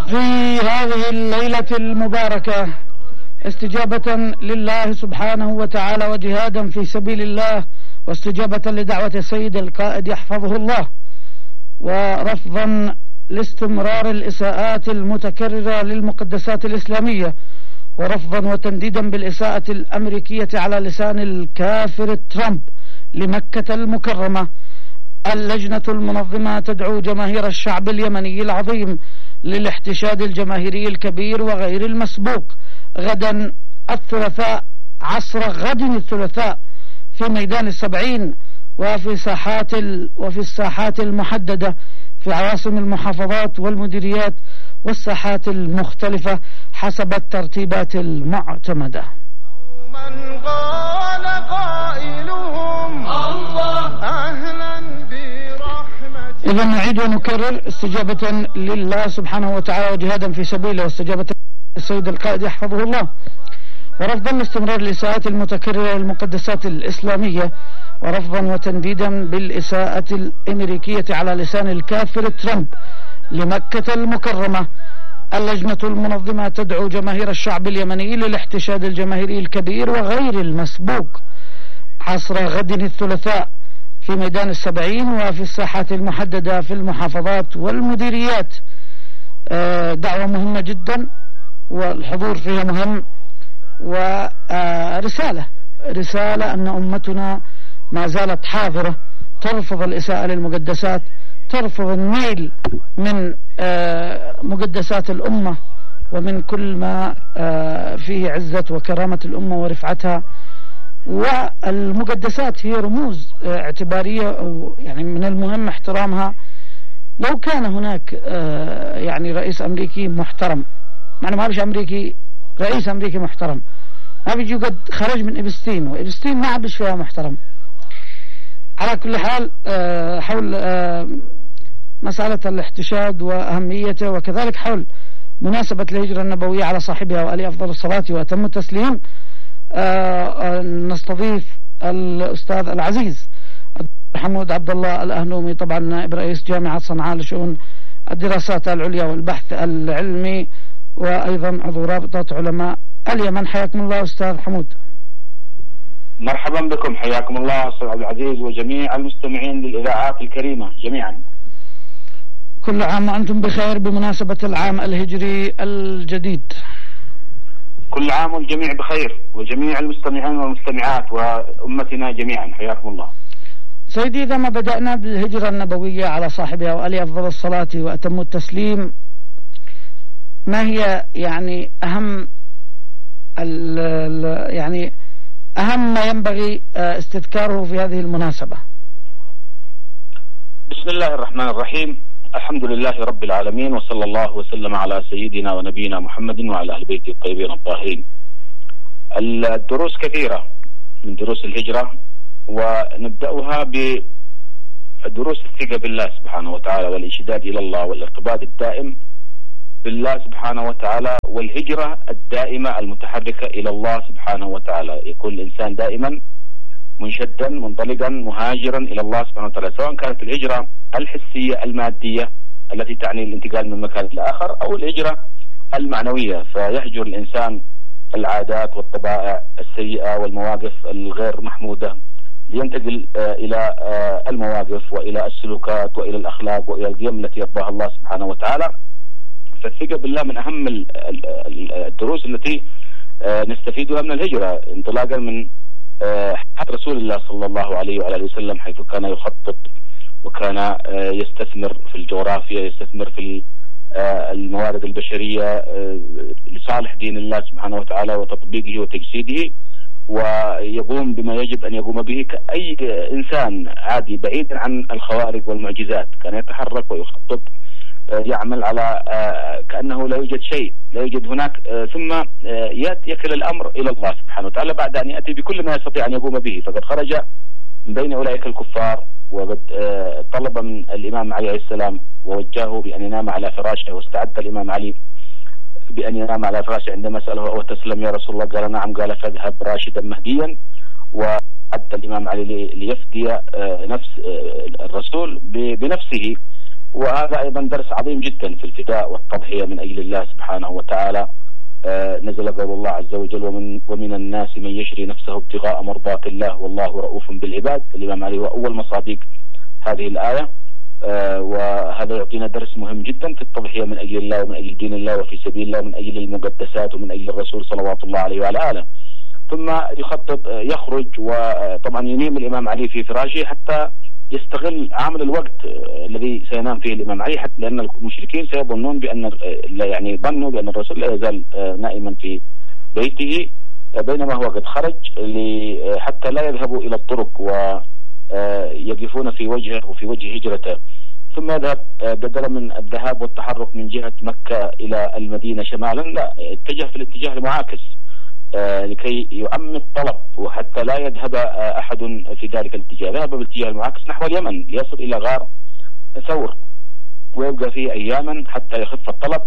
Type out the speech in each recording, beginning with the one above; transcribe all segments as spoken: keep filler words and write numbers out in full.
في هذه الليلة المباركة استجابة لله سبحانه وتعالى وجهادا في سبيل الله واستجابة لدعوة السيد القائد يحفظه الله، ورفضا لاستمرار الإساءات المتكررة للمقدسات الإسلامية، ورفضا وتنديدا بالإساءة الأمريكية على لسان الكافر ترامب لمكة المكرمة، اللجنة المنظمة تدعو جماهير الشعب اليمني العظيم للاحتشاد الجماهيري الكبير وغير المسبوق غدا الثلاثاء عصر غد الثلاثاء في ميدان السبعين وفي ساحات ال... وفي الساحات المحددة في عواصم المحافظات والمديريات والساحات المختلفة حسب الترتيبات المعتمدة. من قال قائلهم الله أهلا برحمته. إذا نعيد ونكرر استجابة لله سبحانه وتعالى وجهادا في سبيله واستجابة السيد القائد يحفظه الله، ورفضا لاستمرار الإساءات المتكررة للمقدسات الإسلامية، ورفضا وتنديدا بالإساءة الأمريكية على لسان الكافر ترامب لمكة المكرمة، اللجنة المنظمة تدعو جماهير الشعب اليمني للاحتشاد الجماهيري الكبير وغير المسبوق عصر غد الثلاثاء في ميدان السبعين وفي الساحات المحددة في المحافظات والمديريات. دعوة مهمة جدا والحضور فيها مهم، ورسالة رسالة أن أمتنا ما زالت حاضرة ترفض الإساءة للمقدسات، ترفض النيل من مقدسات الأمة ومن كل ما فيه عزة وكرامة الأمة ورفعتها. والمقدسات هي رموز اعتبارية، أو يعني من المهم احترامها. لو كان هناك يعني رئيس أمريكي محترم، معنى ما بيش أمريكي رئيس أمريكي محترم، ما بيجي قد خرج من إبستين، وإبستين ما عبش فيها محترم. على كل حال حول مسألة الاحتشاد وأهميته، وكذلك حول مناسبة الهجرة النبوية على صاحبها وعليه أفضل الصلاة وأتم التسليم، نستضيف الأستاذ العزيز حمود عبد الله الأهنومي، طبعا نائب رئيس جامعة صنعاء لشؤون الدراسات العليا والبحث العلمي، وأيضا عضو رابطة علماء اليمن. حياكم الله أستاذ حمود. مرحبا بكم، حياكم الله أستاذ عبد العزيز وجميع المستمعين للإذاعات الكريمة جميعا. كل عام وأنتم بخير بمناسبة العام الهجري الجديد. كل عام والجميع بخير، وجميع المستمعين والمستمعات وأمتنا جميعا، حياكم الله. سيدي، إذا ما بدأنا بالهجرة النبوية على صاحبها وعليه أفضل الصلاة وأتم التسليم، ما هي يعني أهم ال ال يعني أهم ما ينبغي استذكاره في هذه المناسبة؟ بسم الله الرحمن الرحيم، الحمد لله رب العالمين، وصلى الله وسلم على سيدنا ونبينا محمد وعلى أهل بيته الطيبين الطاهرين. الدروس كثيرة من دروس الهجرة، ونبدأها بدروس الثقة بالله سبحانه وتعالى والانشداد إلى الله والارتباط الدائم بالله سبحانه وتعالى، والهجرة الدائمة المتحركة إلى الله سبحانه وتعالى. يكون الإنسان دائما منشدا منطلقا مهاجرا إلى الله سبحانه وتعالى، سواء كانت الهجرة الحسية المادية التي تعني الانتقال من مكان لآخر، أو الهجرة المعنوية، فيهجر الإنسان العادات والطبائع السيئة والمواقف الغير محمودة لينتقل إلى المواقف وإلى السلوكات وإلى الأخلاق وإلى القيم التي يرضاها الله سبحانه وتعالى. فالثقة بالله من أهم الدروس التي نستفيدها من الهجرة، انطلاقا من حياة رسول الله صلى الله عليه وعلى آله وسلم، حيث كان يخطط وكان يستثمر في الجغرافيا، يستثمر في الموارد البشرية لصالح دين الله سبحانه وتعالى وتطبيقه وتجسيده، ويقوم بما يجب أن يقوم به كأي إنسان عادي بعيدا عن الخوارق والمعجزات. كان يتحرك ويخطط، يعمل على كأنه لا يوجد شيء، لا يوجد هناك، ثم يكل الأمر إلى الله سبحانه وتعالى بعد أن يأتي بكل ما يستطيع أن يقوم به. فقد خرج من بين أولئك الكفار، وقد طلب من الإمام علي عليه السلام ووجهه بأن ينام على فراشه، واستعد الإمام علي بأن ينام على فراشه عندما سأله وتسلم يا رسول الله؟ قال نعم. قال فاذهب راشدا مهديا. وعد الإمام علي ليفدي نفس الرسول بنفسه وهذا أيضا درس عظيم جدا في الفداء والتضحية من أجل الله سبحانه وتعالى. آه نزل قول الله عز وجل: ومن, ومن الناس من يشري نفسه ابتغاء مرضات الله والله رؤوف بالعباد. الإمام علي هو أول مصادق هذه الآية. آه وهذا يعطينا درس مهم جدا في التضحية من أجل الله ومن أجل دين الله وفي سبيل الله ومن أجل المقدسات ومن أجل الرسول صلوات الله عليه وعلى آله. ثم يخطط يخرج، وطبعا ينام الإمام علي في فراشه حتى يستغل عامل الوقت الذي سينام فيه الإمام علي، حتى لأن المشركين سيظنون بأن يعني ظنوا بأن الرسول لا يزال نائما في بيته، بينما هو قد خرج حتى لا يذهبوا إلى الطرق ويقفون في وجهه وفي وجه هجرته. ثم يذهب بدلا من الذهاب والتحرك من جهة مكة إلى المدينة شمالا، لا، اتجه في الاتجاه المعاكس آه لكي يعم الطلب وحتى لا يذهب آه أحد في ذلك الاتجاه. ذهب بالاتجاه المعاكس نحو اليمن ليصل إلى غار ثور ويبقى فيه أياما حتى يخف الطلب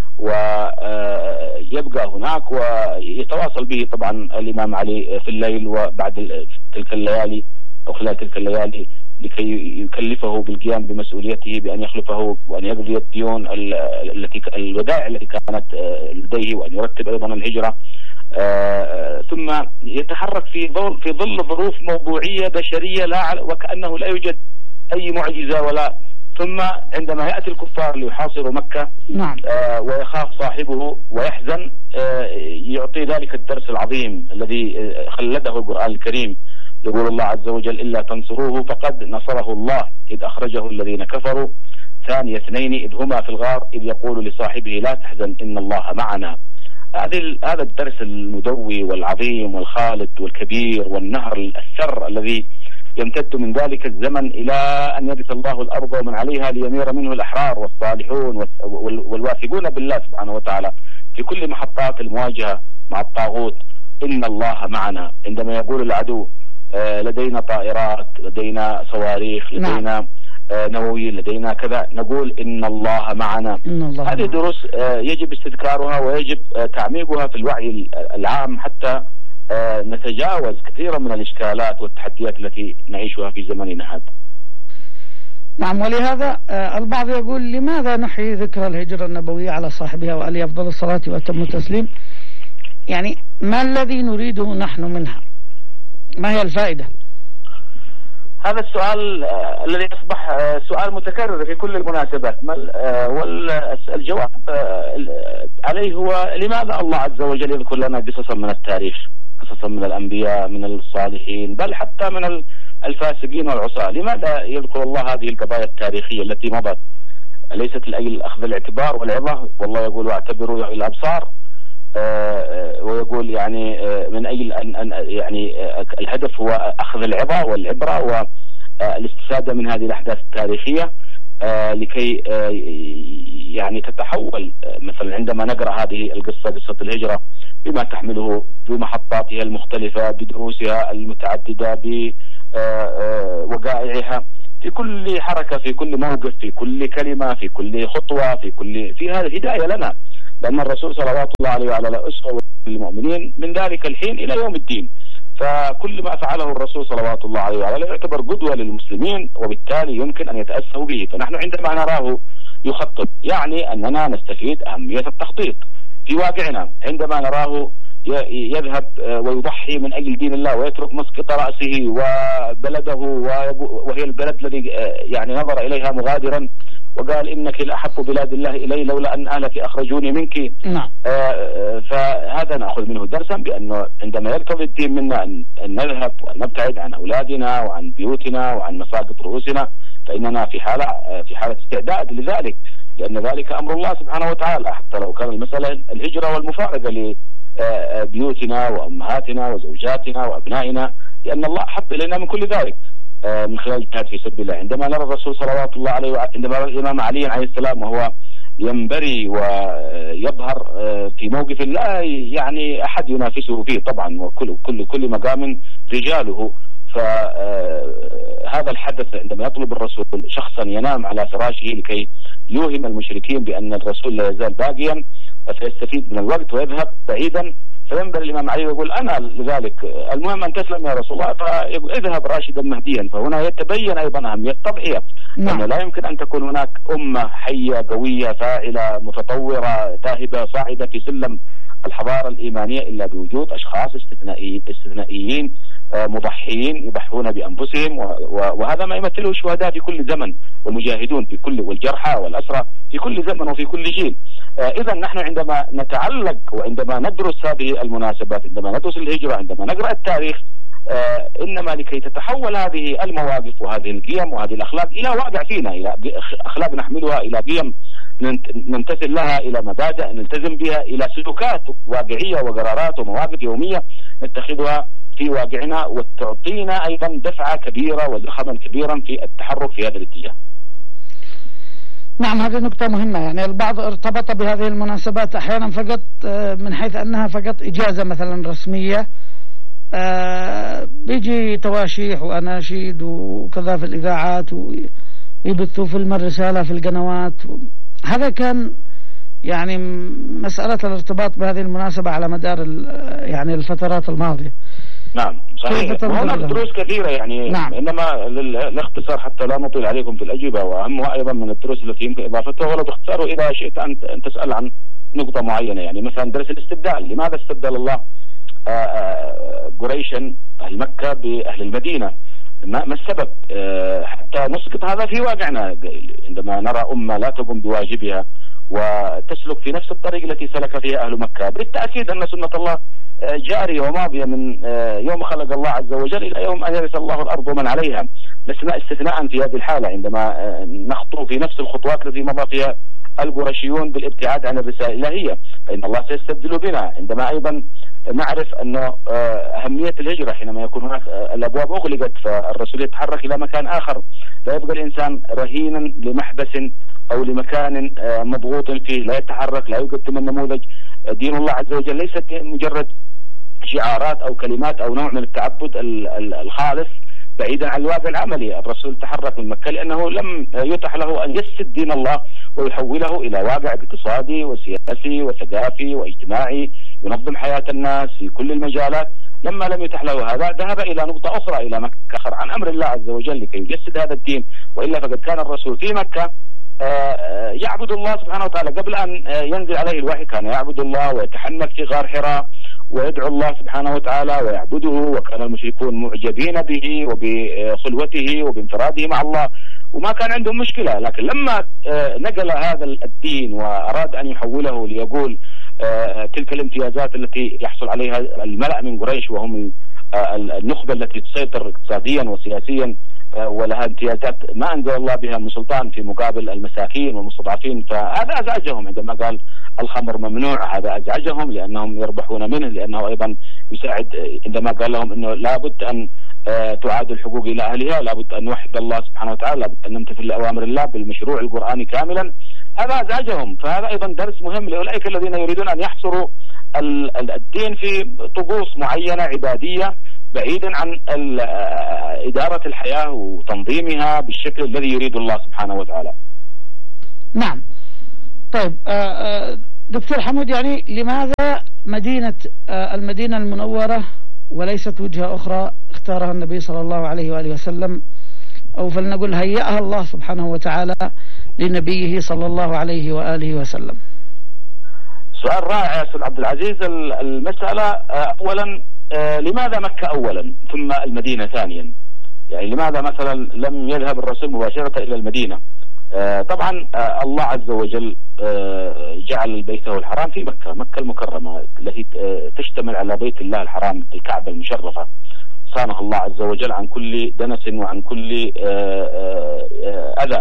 ويبقى هناك ويتواصل به طبعا الإمام علي في الليل وبعد تلك الليالي أو خلال تلك الليالي لكي يكلفه بالقيام بمسؤوليته بأن يخلفه وأن يقضي الديون التي الودائع التي كانت لديه وأن يرتب أيضا الهجرة. آه ثم يتحرك في ظل في ظل ظروف موضوعية بشرية لا وكأنه لا يوجد أي معجزة ولا. ثم عندما يأتي الكفار ليحاصروا مكة نعم. آه ويخاف صاحبه ويحزن، آه يعطي ذلك الدرس العظيم الذي خلده القرآن الكريم. يقول الله عز وجل: إلا تنصروه فقد نصره الله إذ أخرجه الذين كفروا ثاني اثنين إذ هما في الغار إذ يقول لصاحبه لا تحزن إن الله معنا. هذا الدرس المدوي والعظيم والخالد والكبير والنهر الثر الذي يمتد من ذلك الزمن إلى أن يرث الله الأرض ومن عليها ليمير منه الأحرار والصالحون والواثقون بالله سبحانه وتعالى في كل محطات المواجهة مع الطاغوت. إن الله معنا. عندما يقول العدو لدينا طائرات، لدينا صواريخ، لدينا نووي، لدينا كذا، نقول إن الله معنا. هذه دروس يجب استذكارها ويجب تعميقها في الوعي العام حتى نتجاوز كثيرا من الإشكالات والتحديات التي نعيشها في زمننا هذا. نعم. ولهذا البعض يقول: لماذا نحيي ذكرى الهجرة النبوية على صاحبها وعليه أفضل الصلاة وأتم التسليم؟ يعني ما الذي نريده نحن منها؟ ما هي الفائدة؟ هذا السؤال آه الذي أصبح آه سؤال متكرر في كل المناسبات، آه والجواب آه عليه هو: لماذا الله عز وجل يذكر لنا قصصا من التاريخ، قصصا من الأنبياء، من الصالحين، بل حتى من الفاسقين والعصاة؟ لماذا يذكر الله هذه القضايا التاريخية التي مضت؟ ليست لأجل أخذ الاعتبار والعظة؟ والله يقول: واعتبروا يا أولي الأبصار. آه ويقول يعني آه من أجل أن, أن يعني آه الهدف هو أخذ العظة والعبرة والاستفادة من هذه الأحداث التاريخية آه لكي آه يعني تتحول آه مثلا عندما نقرأ هذه القصة، قصة الهجرة، بما تحمله بمحطاتها المختلفة، بدروسها المتعددة، بوقائعها، في كل حركة، في كل موقف، في كل كلمة، في كل خطوة، في كل في هذا الهداية لنا، لأن الرسول صلوات الله عليه وعلى آله أسوة للمؤمنين من ذلك الحين إلى يوم الدين. فكل ما فعله الرسول صلوات الله عليه وعلى آله يعتبر قدوة للمسلمين، وبالتالي يمكن أن يتأسوا به. فنحن عندما نراه يخطط يعني أننا نستفيد أهمية التخطيط في واقعنا. عندما نراه يذهب ويضحي من أجل دين الله ويترك مسقط رأسه وبلده، وهي البلد الذي يعني نظر إليها مغادرا وقال: إنك لأحب بلاد الله إلي لولا أن أهلك أخرجوني منك. نعم. آه فهذا نأخذ منه درسا بأنه عندما يرتضي الدين منا أن نذهب وأن نبتعد عن أولادنا وعن بيوتنا وعن مساقط رؤوسنا، فإننا في حالة في حالة استعداد لذلك، لأن ذلك أمر الله سبحانه وتعالى، حتى لو كان المسألة الهجرة والمفارقة لبيوتنا وأمهاتنا وزوجاتنا وأبنائنا، لأن الله أحب إلينا من كل ذلك من خلال الجهاد في سبيل الله. عندما نرى الرسول صلوات الله عليه، عندما نرى الإمام علي عليه السلام وهو ينبري ويظهر في موقف لا يعني أحد ينافسه فيه طبعا، وكل كل كل مقام رجاله، فهذا الحدث عندما يطلب الرسول شخصا ينام على فراشه لكي يوهم المشركين بأن الرسول لا يزال باقيا، فيستفيد من الوقت ويذهب بعيدا، فينبغي الإمام علي يقول أنا لذلك المهم أن تسلم يا رسول الله، فاذهب راشدا مهديا. فهنا يتبين أيضا أهمية التضحية، نعم. أنه لا يمكن أن تكون هناك أمة حية قوية فاعلة متطورة تاهبة صاعدة في سلم الحضارة الإيمانية إلا بوجود أشخاص استثنائيين استثنائيين مضحيين يضحون بأنفسهم، وهذا ما يمثله الشهداء في كل زمن والمجاهدون في كل والجرحى والأسرى في كل زمن وفي كل جيل. إذا نحن عندما نتعلق وعندما ندرس هذه المناسبات، عندما ندرس الهجرة، عندما نقرأ التاريخ، إنما لكي تتحول هذه المواقف وهذه القيم وهذه الأخلاق إلى واقع فينا، إلى أخلاق نحملها، إلى قيم نمتثل لها، إلى مبادئ نلتزم بها، إلى سلوكات واقعية وقرارات ومواقف يومية نتخذها في واقعنا وتعطينا أيضا دفعة كبيرة وزخما كبيرا في التحرك في هذا الاتجاه. نعم، هذه نقطة مهمة. يعني البعض ارتبط بهذه المناسبات أحيانا فقط من حيث أنها فقط إجازة مثلا رسمية، بيجي تواشيح وأناشيد وكذا في الإذاعات ويبثوا في الرسالة في القنوات. هذا كان يعني مسألة الارتباط بهذه المناسبة على مدار يعني الفترات الماضية. نعم صحيح، وهناك دروس كثيرة يعني. نعم. إنما للاختصار حتى لا نطيل عليكم في الأجوبة، وأهمها أيضا من الدروس التي يمكن إضافتها ولو باختصاره إذا شئت أن تسأل عن نقطة معينة. يعني مثلا درس الاستبدال، لماذا استبدل الله قريشا أهل مكة بأهل المدينة؟ ما السبب؟ حتى نسقط هذا في واقعنا عندما نرى أمة لا تقوم بواجبها وتسلك في نفس الطريق التي سلك فيها أهل مكة. بالتأكيد أن سنة الله جارية وماضية من يوم خلق الله عز وجل إلى يوم أن يرث الله الأرض ومن عليها. لسنا استثناء في هذه الحالة عندما نخطو في نفس الخطوات التي مضى فيها القرشيون بالابتعاد عن الرسالة الإلهية، فإن الله سيستبدل بنا. عندما أيضا نعرف أنه أهمية الهجرة حينما يكون هناك الأبواب أغلقت فالرسول يتحرك إلى مكان آخر، لا يبقى الإنسان رهينا لمحبس أو لمكان مضغوط فيه، لا يتحرك، لا يقدم النموذج. دين الله عز وجل ليست مجرد شعارات أو كلمات أو نوع من التعبد الخالص بعيدا عن الواقع العملي. الرسول تحرك من مكة لأنه لم يتح له أن يسد دين الله ويحوله إلى واقع اقتصادي وسياسي وثقافي واجتماعي ينظم حياة الناس في كل المجالات. لما لم يتح له هذا ذهب إلى نقطة أخرى إلى مكة عن أمر الله عز وجل لكي يجسد هذا الدين. وإلا فقد كان الرسول في مكة يعبد الله سبحانه وتعالى قبل أن ينزل عليه الوحي، كان يعبد الله ويتحنك في غار حراء ويدعو الله سبحانه وتعالى ويعبده، وكان المشركون معجبين به وبخلوته وبانفراده مع الله وما كان عندهم مشكلة. لكن لما نقل هذا الدين وأراد أن يحوله ليقول تلك الامتيازات التي يحصل عليها الملأ من قريش وهم النخبة التي تسيطر اقتصاديا وسياسيا ولها امتيازات ما أنزل الله بها من سلطان في مقابل المساكين والمستضعفين، فهذا أزعجهم. عندما قال الخمر ممنوع هذا أزعجهم لأنهم يربحون منه، لأنه أيضا يساعد. عندما قال لهم أنه لابد أن تعاد الحقوق إلى أهلها، لابد أن نوحد الله سبحانه وتعالى، لابد أن نمتثل لأوامر الله بالمشروع القرآني كاملا، هذا أزعجهم. فهذا أيضا درس مهم لأولئك الذين يريدون أن يحصروا الدين في طقوس معينة عبادية بعيدا عن إدارة الحياة وتنظيمها بالشكل الذي يريد الله سبحانه وتعالى. نعم. طيب دكتور حمود، يعني لماذا مدينة المدينة المنورة وليست وجهة أخرى اختارها النبي صلى الله عليه وآله وسلم، أو فلنقول هيئها الله سبحانه وتعالى لنبيه صلى الله عليه وآله وسلم؟ سؤال رائع يا أستاذ عبد العزيز. المسألة أولا لماذا مكة أولا ثم المدينة ثانيا؟ يعني لماذا مثلا لم يذهب الرسول مباشرة إلى المدينة؟ طبعا الله عز وجل جعل بيته الحرام في مكة، مكة المكرمة التي تشتمل على بيت الله الحرام الكعبة المشرفة، صانها الله عز وجل عن كل دنس وعن كل أذى.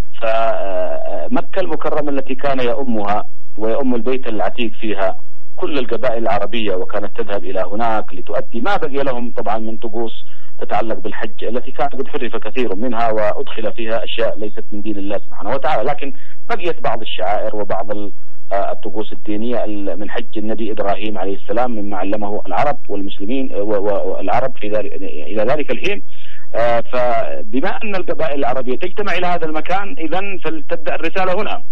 فمكة المكرمة التي كان يؤمها ويؤم البيت العتيق فيها كل القبائل العربية، وكانت تذهب إلى هناك لتؤدي ما بقي لهم طبعا من طقوس تتعلق بالحج التي كانت قد حرف كثير منها وأدخل فيها أشياء ليست من دين الله سبحانه وتعالى، لكن بقيت بعض الشعائر وبعض الطقوس الدينية من حج النبي إبراهيم عليه السلام مما علمه العرب والمسلمين والعرب في ذلك إلى ذلك الحين. فبما أن القبائل العربية تجتمع إلى هذا المكان إذن فلتبدأ الرسالة هنا.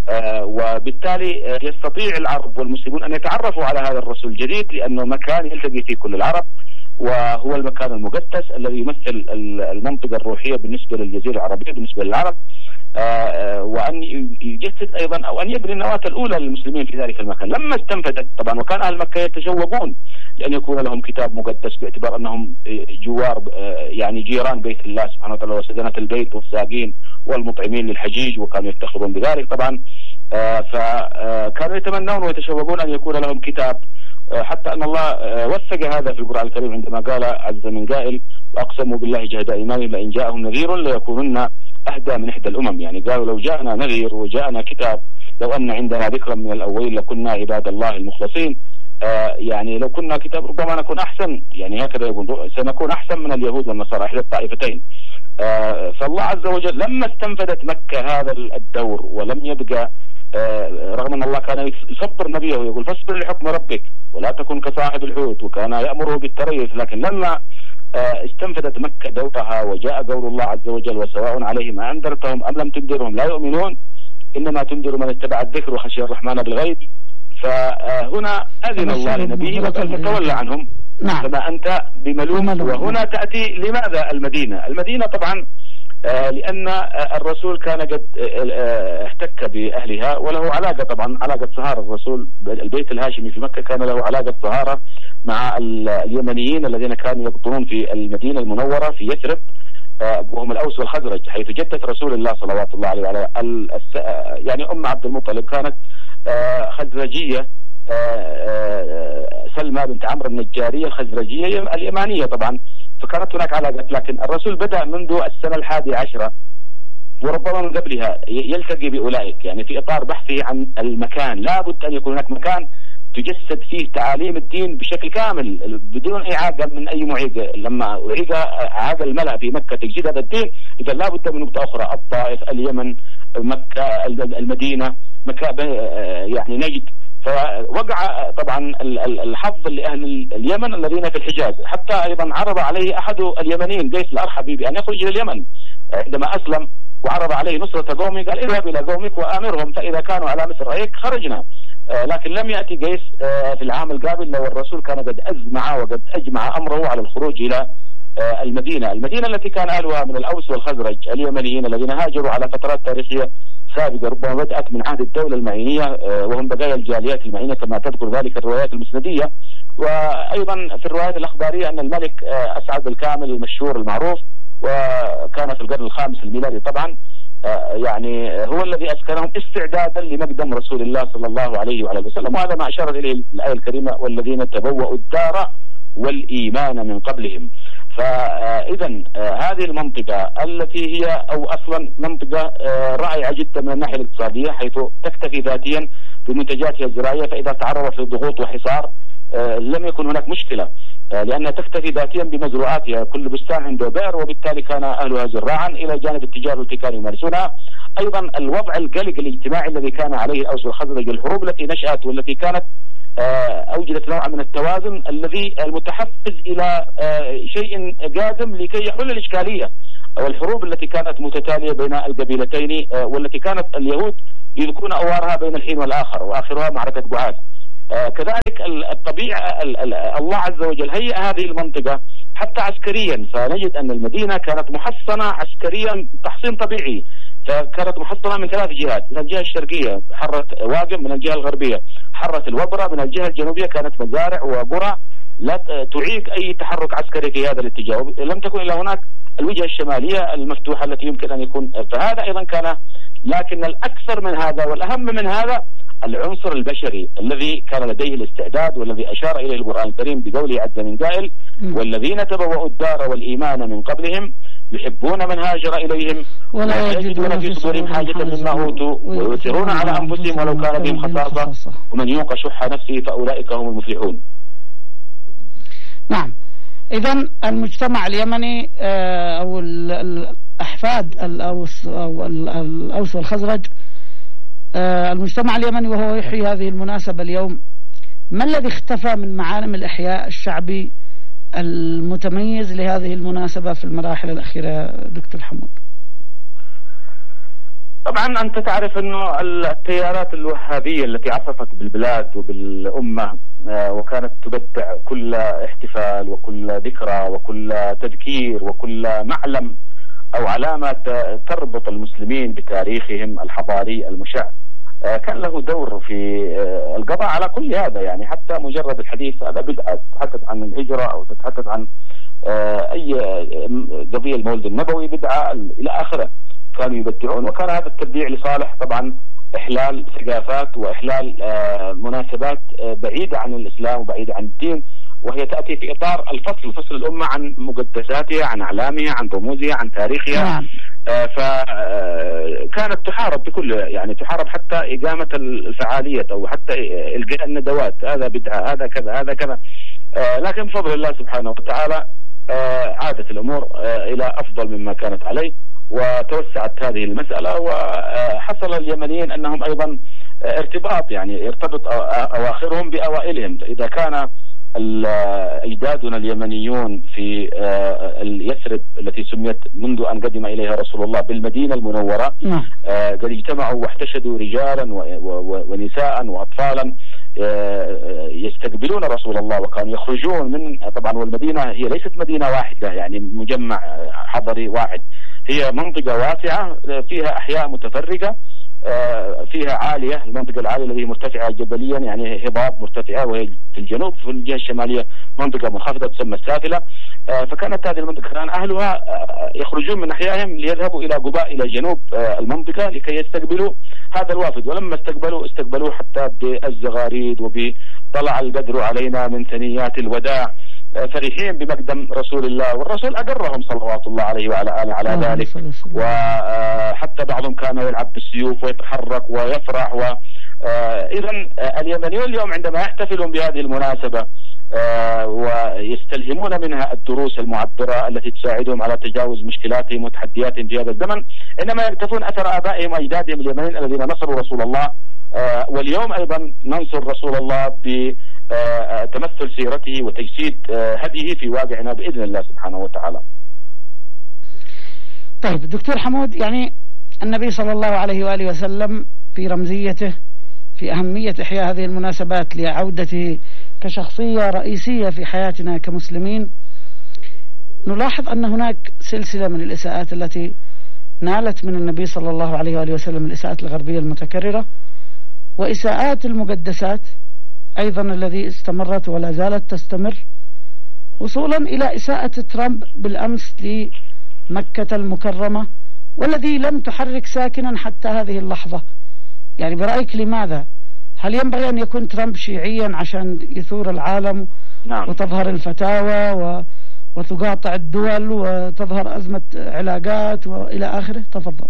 آه وبالتالي يستطيع العرب والمسلمون أن يتعرفوا على هذا الرسول الجديد، لأنه مكان يلتقي فيه كل العرب، وهو المكان المقدس الذي يمثل المنطقة الروحية بالنسبة للجزيرة العربية بالنسبة للعرب، آه وأن يجسد أيضا أو أن يبني النواة الأولى للمسلمين في ذلك المكان. لما استنفدت طبعا، وكان أهل مكة يتشوقون لأن يكون لهم كتاب مقدس باعتبار أنهم جوار يعني جيران بيت الله سبحانه وتعالى وسكنة البيت والساقين والمطعمين للحجيج، وكانوا يفتخرون بذلك طبعا. آه فكانوا يتمنون ويتشوقون أن يكون لهم كتاب، حتى أن الله وثق هذا في القرآن الكريم عندما قال عز من قائل: وأقسموا بالله جهد أيمانهم لئن جاءهم نذير ليكونن أهدى من إحدى الأمم. يعني قالوا لو جاءنا نذير وجاءنا كتاب، لو أن عندنا ذكرا من الأولين لكنا عباد الله المخلصين. آه يعني لو كنا كتاب ربما نكون أحسن، يعني هكذا يقول، سنكون أحسن من اليهود والنصارى إحدى الطائفتين. آه فالله عز وجل لما استنفدت مكة هذا الدور ولم يبقى، آه رغم أن الله كان يصبر نبيه ويقول: فاصبر لحكم ربك ولا تكن كصاحب الحوت، وكان يأمره بالتريث، لكن لما آه استنفدت مكة دورها وجاء قول الله عز وجل: وسواء عليهم أنذرتهم أم لم تنذرهم لا يؤمنون إنما تنذر من اتبع الذكر وخشي الرحمن بالغيب. فهنا أذن الله لنبيه وقال: تتولى عنهم نعم. فما أنت بملوم. وهنا تأتي لماذا المدينة؟ المدينة طبعا آه لأن آه الرسول كان قد آه احتك بأهلها، وله علاقة طبعا، علاقة صهارة. الرسول البيت الهاشمي في مكة كان له علاقة صهارة مع اليمنيين الذين كانوا يقطنون في المدينة المنورة في يثرب، آه وهم الأوس والخزرج، حيث جدة رسول الله صلوات الله عليه وعلى يعني أم عبد المطلب كانت آه خزرجية، سلمى بنت عمرو النجارية الخزرجية اليمانية طبعا، فكانت هناك علاقات. لكن الرسول بدأ منذ السنة الحادية عشرة وربما من قبلها يلتقي بأولئك، يعني في إطار بحثه عن المكان. لا بد أن يكون هناك مكان تجسد فيه تعاليم الدين بشكل كامل بدون إعاقة من أي معيق. لما أعيق هذا الملأ في مكة تجسيد هذا الدين، إذا لا بد من نقطة أخرى: الطائف، اليمن، مكة، المدينة، مكة يعني نجد. فوقع طبعا الحظ لأهل اليمن الذين في الحجاز، حتى أيضا عرض عليه أحد اليمنيين قيس الأرحبي بأن يخرج إلى اليمن عندما أسلم، وعرض عليه نصرة قومه، قال: اذهب إلى قومك وآمرهم فإذا كانوا على مثل رأيك خرجنا. لكن لم يأتي قيس في العام القابل، لو الرسول كان قد أزمع وقد أجمع أمره على الخروج إلى المدينة المدينة التي كان أهلها من الأوس والخزرج اليمنيين الذين هاجروا على فترات تاريخية سابقة، ربما بدأت من عهد الدولة المعينية وهم بقايا الجاليات المعينية كما تذكر ذلك الروايات المسندية. وأيضا في الروايات الأخبارية أن الملك أسعد الكامل المشهور المعروف، وكان في القرن الخامس الميلادي طبعا، يعني هو الذي أسكنهم استعدادا لمقدم رسول الله صلى الله عليه وعلى وسلم. وهذا ما أشارت إليه الآية الكريمة: والذين تبوأوا الدار والإيمان من قبلهم. فإذا هذه المنطقة التي هي أو أصلا منطقة رائعة جدا من الناحية الاقتصادية، حيث تكتفي ذاتيا بمنتجاتها الزراعية، فإذا تعرضت لضغوط وحصار لم يكن هناك مشكلة، لأنها تكتفي ذاتيا بمزروعاتها، كل بستان عنده بئر، وبالتالي كان أهلها زراعا إلى جانب التجارة التي كانوا يمارسونها. أيضا الوضع القلق الاجتماعي الذي كان عليه الأوس والخزرج، الحروب التي نشأت والتي كانت أوجدت نوعا من التوازن الذي المتحفز إلى شيء قادم لكي يحل الإشكالية، أو الحروب التي كانت متتالية بين القبيلتين، والتي كانت اليهود يذكون أوارها بين الحين والآخر، وآخرها معركة بعاث. كذلك الطبيعة الله عز وجل هيئ هذه المنطقة حتى عسكريا، فنجد أن المدينة كانت محصنة عسكريا تحصين طبيعي، فكانت محصنة من ثلاث جهات: من الجهة الشرقية حرة واقم، من الجهة الغربية حرة الوبرة، من الجهة الجنوبية كانت مزارع وقرى لا تعيق أي تحرك عسكري في هذا الاتجاه. لم تكن إلا هناك الوجهة الشمالية المفتوحة التي يمكن أن يكون، فهذا أيضا كان. لكن الأكثر من هذا والأهم من هذا العنصر البشري الذي كان لديه الاستعداد، والذي أشار إليه القرآن الكريم بقوله عز من قائل: والذين تبوأوا الدار والإيمان من قبلهم يحبون من هاجر إليهم ولا يجدون في صدورهم حاجة مما أوتوا ويؤثرون على أنفسهم ولو كان بهم خصاصة ومن يوق شح نفسه فأولئك هم المفلحون. نعم. إذن المجتمع اليمني أو الأحفاد الأوس أو الأوس والخزرج، المجتمع اليمني وهو يحيي هذه المناسبة اليوم، ما الذي اختفى من معالم الإحياء الشعبي المتميز لهذه المناسبة في المراحل الأخيرة دكتور حمود؟ طبعا أنت تعرف أنه التيارات الوهابية التي عصفت بالبلاد وبالأمة وكانت تبدع كل احتفال وكل ذكرى وكل تذكير وكل معلم أو علامة تربط المسلمين بتاريخهم الحضاري المشع، كان له دور في القضاء على كل هذا. يعني حتى مجرد الحديث هذا بدعة، تتحدث عن الهجرة أو تتحدث عن أي قضية المولد النبوي بدعة إلى آخره، كانوا يبدعون. وكان هذا التبديع لصالح طبعا إحلال ثقافات وإحلال مناسبات بعيدة عن الإسلام وبعيدة عن الدين، وهي تأتي في إطار الفصل، فصل الأمة عن مقدساتها، عن أعلامها، عن رموزها، عن تاريخها. فكانت تحارب بكل، يعني تحارب حتى إقامة الفعالية أو حتى إلقاء الندوات، هذا بدعة، هذا كذا، هذا كذا. لكن بفضل الله سبحانه وتعالى عادت الأمور إلى أفضل مما كانت عليه، وتوسعت هذه المسألة، وحصل اليمنيين أنهم أيضا ارتباط، يعني يرتبط أواخرهم بأوائلهم. إذا كان أجدادنا اليمنيون في يثرب التي سميت منذ أن قدم إليها رسول الله بالمدينة المنورة قد اجتمعوا واحتشدوا رجالا ونساء وأطفالا يستقبلون رسول الله، وكانوا يخرجون من، طبعا والمدينة هي ليست مدينة واحدة يعني مجمع حضري واحد، هي منطقة واسعة فيها أحياء متفرقة، فيها عالية، المنطقة العالية التي مرتفعة جبليا يعني هضاب مرتفعة، وهي في الجنوب، في الجهة الشمالية منطقة منخفضة تسمى السافلة. فكانت هذه المنطقة كان أهلها يخرجون من أحيائهم ليذهبوا إلى قباء إلى جنوب المنطقة لكي يستقبلوا هذا الوافد. ولما استقبلوا استقبلوه حتى بالزغاريد وبطلع البدر علينا من ثنيات الوداع، فرحين بمقدم رسول الله، والرسول أقرهم صلوات الله عليه وعلى آله على ذلك. وحتى بعضهم كان يلعب بالسيوف ويتحرك ويفرح. وإذا اليمنيون اليوم عندما يحتفلون بهذه المناسبة ويستلهمون منها الدروس المعبرة التي تساعدهم على تجاوز مشكلاتهم وتحدياتهم في هذا الزمن، إنما يقتفون أثر آبائهم وأجدادهم اليمنيين الذين نصروا رسول الله. واليوم أيضا ننصر رسول الله ب تمثل سيرته وتجسيد هديه في واقعنا بإذن الله سبحانه وتعالى. طيب دكتور حمود، يعني النبي صلى الله عليه وآله وسلم في رمزيته، في أهمية إحياء هذه المناسبات لعودته كشخصية رئيسية في حياتنا كمسلمين، نلاحظ أن هناك سلسلة من الإساءات التي نالت من النبي صلى الله عليه وآله وسلم، الإساءات الغربية المتكررة، وإساءات المقدسات أيضا الذي استمرت ولا زالت تستمر، وصولا إلى إساءة ترامب بالأمس لمكة المكرمة، والذي لم تحرك ساكنا حتى هذه اللحظة. يعني برأيك لماذا؟ هل ينبغي أن يكون ترامب شيعيا عشان يثور العالم؟ نعم. وتظهر الفتاوى و... وتقاطع الدول وتظهر أزمة علاقات وإلى آخره؟ تفضل.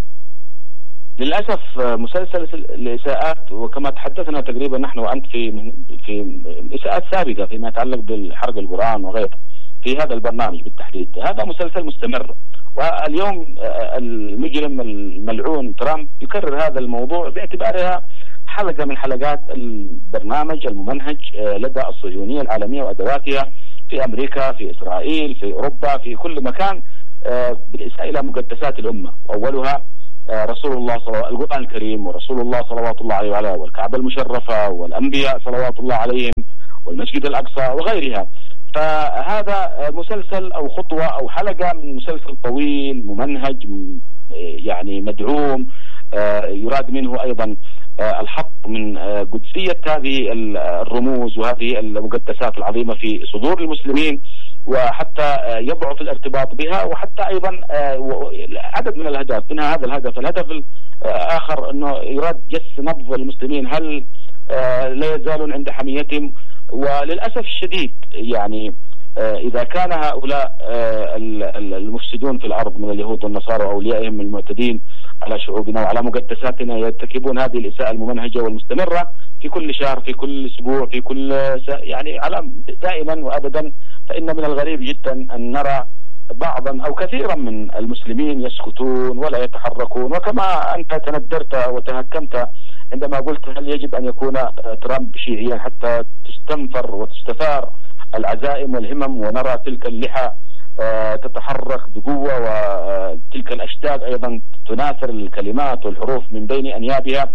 للأسف مسلسل الإساءات، وكما تحدثنا تقريبا نحن وأنت في في إساءات سابقة فيما يتعلق بالحرق القرآن وغيره في هذا البرنامج بالتحديد، هذا مسلسل مستمر. واليوم المجرم الملعون ترامب يكرر هذا الموضوع باعتبارها حلقة من حلقات البرنامج الممنهج لدى الصهيونية العالمية وأدواتها في أمريكا، في إسرائيل، في أوروبا، في كل مكان، بالإساءة إلى مقدسات الأمة، وأولها رسول الله صلى الله القرآن الكريم ورسول الله صلوات الله عليه وعلى والكعبة المشرفة والأنبياء صلوات الله عليهم والمسجد الأقصى وغيرها. فهذا مسلسل أو خطوة أو حلقة من مسلسل طويل ممنهج يعني مدعوم، يراد منه أيضا الحط من قدسية هذه الرموز وهذه المقدسات العظيمة في صدور المسلمين، وحتى يضعف الارتباط بها، وحتى أيضا عدد من الأهداف، منها هذا الهدف. الهدف الآخر أنه يراد جس نبض المسلمين، هل لا يزالون عند حميتهم؟ وللأسف الشديد يعني إذا كان هؤلاء المفسدون في الأرض من اليهود والنصارى وأوليائهم المعتدين على شعوبنا وعلى مقدساتنا يرتكبون هذه الإساءة الممنهجة والمستمرة في كل شهر، في كل أسبوع، في كل يعني على دائما وأبدا، فإن من الغريب جدا أن نرى بعضا أو كثيرا من المسلمين يسكتون ولا يتحركون. وكما أنت تندرت وتهكمت عندما قلت هل يجب أن يكون ترامب شيعيا حتى تستنفر وتستثار العزائم والهمم ونرى تلك اللحى تتحرك بقوة، وتلك الأشتاق أيضا تناثر الكلمات والحروف من بين أنيابها،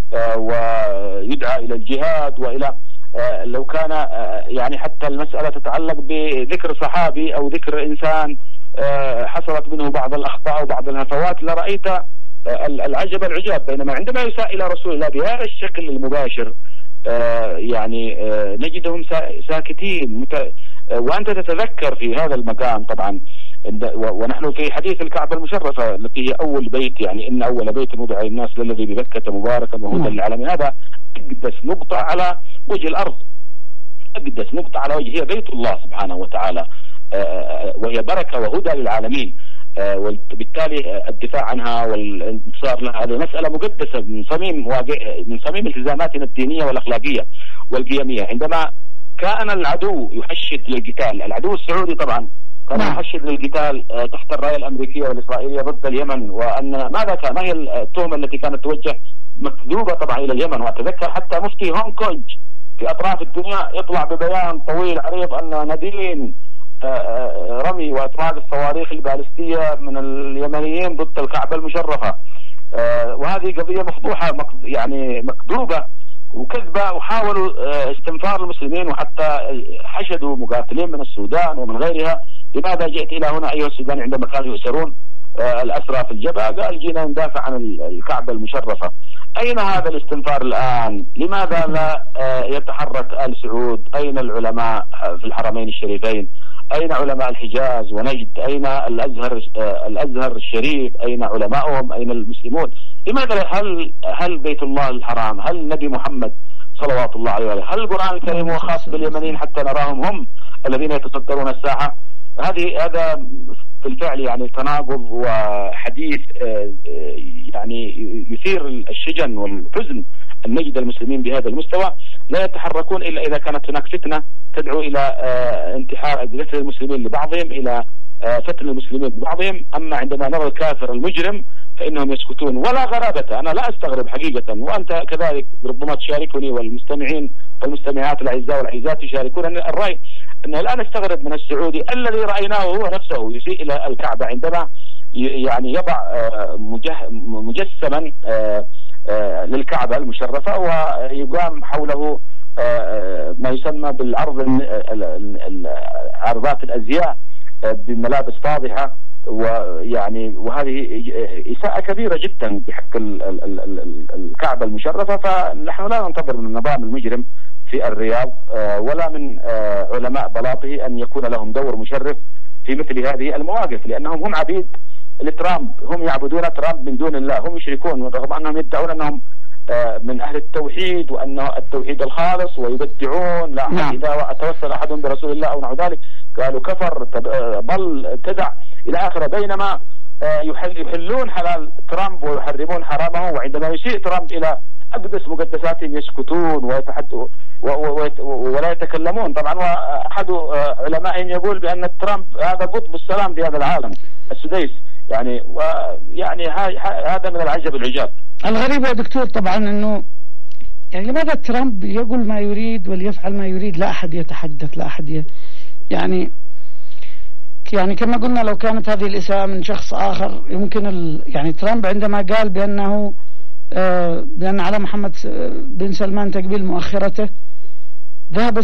ويدعى إلى الجهاد وإلى لو كان يعني حتى المسألة تتعلق بذكر صحابي أو ذكر إنسان حصلت منه بعض الأخطاء أو بعض الهفوات لرأيت العجب العجاب. بينما عندما يساء إلى رسول الله بهذا الشكل المباشر يعني نجدهم ساكتين. وأنت تتذكر في هذا المقام طبعا، ونحن في حديث الكعبة المشرفة التي هي أول بيت، يعني إن أول بيت وضع للناس للذي ببكة مباركا وهدى للعالمين، هذا أقدس نقطة على وجه الأرض، أقدس نقطة على وجه، هي بيت الله سبحانه وتعالى، وهي بركة وهدى للعالمين، وبالتالي الدفاع عنها والانتصار لها هذه مسألة مقدسة من صميم من صميم التزاماتنا الدينية والأخلاقية والقيمية. عندما كان العدو يحشد للقتال، العدو السعودي طبعا كان يحشد للقتال تحت الراية الأمريكية والإسرائيلية ضد اليمن، وأن ماذا كان، ما هي التهمة التي كانت توجه مكذوبة طبعا إلى اليمن. وأتذكر حتى مفتي هونغ كونغ في أطراف الدنيا يطلع ببيان طويل عريض أن ندين رمي وإطلاق الصواريخ البالستية من اليمنيين ضد الكعبة المشرفة، وهذه قضية مفضوحة يعني مكذوبة وكذبة، وحاولوا استنفار المسلمين وحتى حشدوا مقاتلين من السودان ومن غيرها. لماذا جئت إلى هنا أيها السودان عندما كانوا يؤسرون الأسرى في الجبهة؟ قال جينا ندافع عن الكعبة المشرفة. أين هذا الاستنفار الآن؟ لماذا لا يتحرك آل سعود؟ أين العلماء في الحرمين الشريفين؟ أين علماء الحجاز ونجد؟ أين الأزهر الأزهر الشريف؟ أين علماؤهم؟ أين المسلمون؟ لماذا هل هل بيت الله الحرام؟ هل النبي محمد صلوات الله عليه وآله؟ هل القرآن الكريم هو خاص باليمنيين حتى نراهم هم الذين يتصدرون الساحة؟ هذه هذا بالفعل يعني تناقض وحديث يعني يثير الشجن والحزن أن نجد المسلمين بهذا المستوى لا يتحركون إلا إذا كانت هناك فتنة تدعو إلى انتحار قتل المسلمين لبعضهم، إلى فتن المسلمين ببعضهم. أما عندما نرى الكافر المجرم فإنهم يسكتون ولا غرابة. أنا لا أستغرب حقيقة، وأنت كذلك ربما تشاركني والمستمعين والمستمعات الأعزاء والعزيزات يشاركون الرأي، أنه لا نستغرب من السعودي الذي رأيناه هو نفسه يسيء إلى الكعبة عندما يعني يضع مجسما للكعبة المشرفة ويقام حوله ما يسمى بالعرض عرضات الأزياء بملابس فاضحة، ويعني وهذه إساءة كبيرة جدا بحق الكعبة المشرفة. فنحن لا ننتظر من النظام المجرم في الرياض ولا من علماء بلاطه أن يكون لهم دور مشرف في مثل هذه المواقف، لأنهم هم عبيد لترامب، هم يعبدون ترامب من دون الله، هم يشركون رغم أنهم يدعون أنهم من أهل التوحيد وأنه التوحيد الخالص، ويبدعون لا أحد إذا توسل أحد برسول الله أو نحو ذلك قالوا كفر ضل ابتدع إلى آخره. بينما يحل يحلون حلال ترامب ويحرمون حرامه، وعندما يسيء ترامب إلى أقدس مقدساتهم يسكتون ويتحدثون ولا يتكلمون. طبعا وأحد علمائهم يقول بأن ترامب هذا قطب السلام في هذا العالم السديس، يعني ويعني هذا من العجب العجاب. الغريب يا دكتور طبعا أنه يعني لماذا ترامب يقول ما يريد وليفعل ما يريد، لا أحد يتحدث، لا أحد ي... يعني يعني كما قلنا لو كانت هذه الإساءة من شخص آخر يمكن ال... يعني ترامب عندما قال بأنه آه بأن على محمد بن سلمان تقبيل مؤخرته ذهب